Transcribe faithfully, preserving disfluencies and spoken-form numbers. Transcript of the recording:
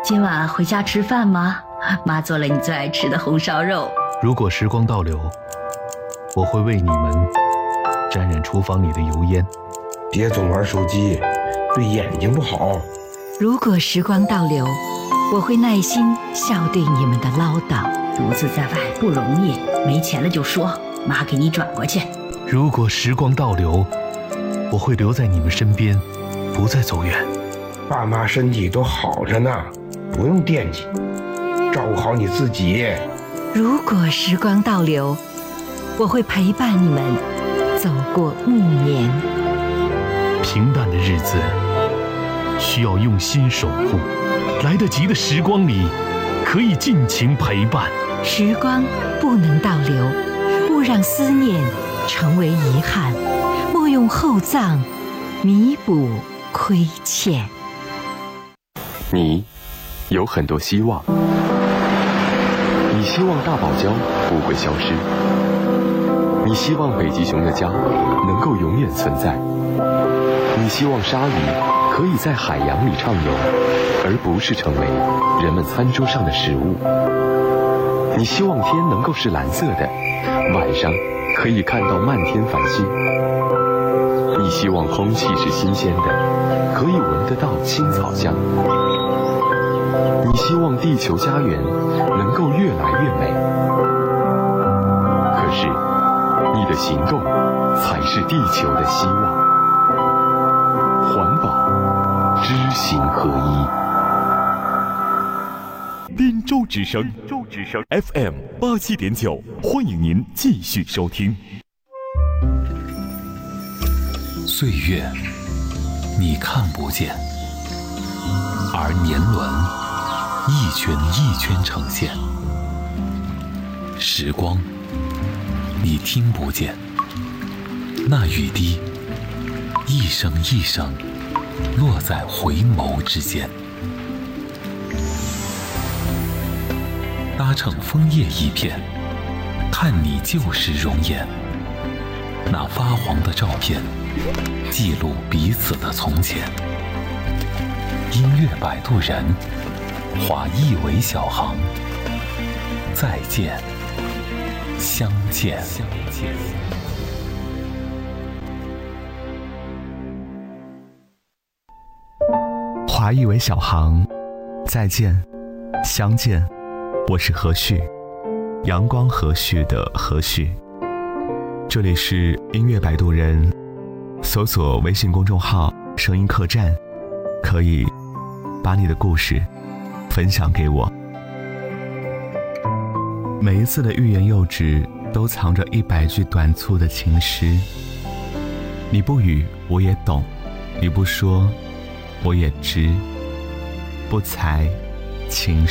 今晚回家吃饭吗？妈做了你最爱吃的红烧肉。 如果时光倒流，我会为你们沾染厨房里的油烟。 别总玩手机，对眼睛不好。 如果时光倒流，我会耐心笑对你们的唠叨。 独自在外不容易，没钱了就说，妈给你转过去。 如果时光倒流，我会留在你们身边，不再走远。 爸妈身体都好着呢，不用惦记，照顾好你自己。 如果时光倒流，我会陪伴你们走过暮年。 平淡的日子需要用心守护，来得及的时光里可以尽情陪伴。 时光不能倒流，勿让思念成为遗憾，莫用厚葬弥补亏欠。 你有很多希望，你希望大堡礁不会消失，你希望北极熊的家能够永远存在，你希望鲨鱼可以在海洋里畅游，而不是成为人们餐桌上的食物。你希望天能够是蓝色的，晚上可以看到漫天繁星。你希望空气是新鲜的，可以闻得到青草香。你希望地球家园能够越来越美。可是，你的行动才是地球的希望。环保，知行合一。 滨州之声，州之声 F M 八七点九，欢迎您继续收听。 岁月，你看不见，而年轮一圈一圈呈现；时光，你听不见，那雨滴一声一声落在回眸之间。搭乘枫叶一片，看你旧时容颜。那发黄的照片，记录彼此的从前。音乐摆渡人，划一尾小航。再见，相见。相见。 划一尾小航，再见，相见。我是何旭，阳光和煦的何旭。这里是音乐摆渡人，搜索微信公众号声音客栈，可以把你的故事分享给我。每一次的欲言又止都藏着一百句短促的情诗，你不语我也懂，你不说我也知，不才情